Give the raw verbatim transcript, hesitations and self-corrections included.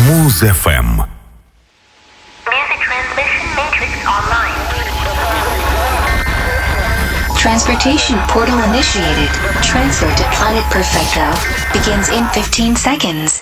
Муз-эф эм. Music transmission matrix online. Transportation portal initiated. Transfer to Planet Perfecto begins in fifteen seconds.